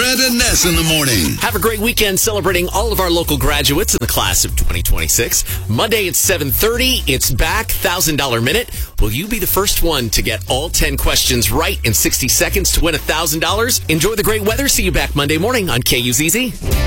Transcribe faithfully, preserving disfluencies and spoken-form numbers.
Brett and Ness in the morning. Have a great weekend celebrating all of our local graduates in the class of twenty twenty-six. Monday at seven thirty, it's back, one thousand dollars Minute. Will you be the first one to get all ten questions right in sixty seconds to win one thousand dollars? Enjoy the great weather. See you back Monday morning on K U Z Z.